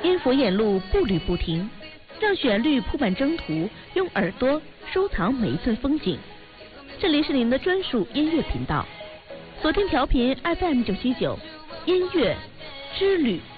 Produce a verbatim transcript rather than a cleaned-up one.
音符沿路步履不停，让旋律铺满征途，用耳朵收藏每一寸风景。这里是您的专属音乐频道，锁定调频 F M 九七九，音乐之旅。